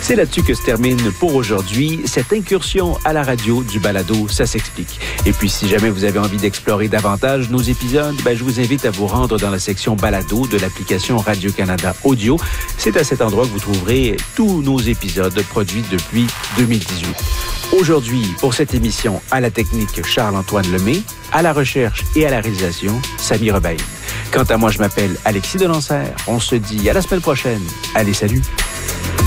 C'est là-dessus que se termine pour aujourd'hui cette incursion à la radio du balado Ça s'explique. Et puis, si jamais vous avez envie d'explorer davantage nos épisodes, je vous invite à vous rendre dans la section balado de l'application Radio-Canada Audio. C'est à cet endroit que vous trouverez tous nos épisodes produits depuis 2018. Aujourd'hui, pour cette émission, à la technique, Charles-Antoine Lemay, à la recherche et à la réalisation, Samy Rebaille. Quant à moi, je m'appelle Alexis Delancer. On se dit à la semaine prochaine. Allez, salut!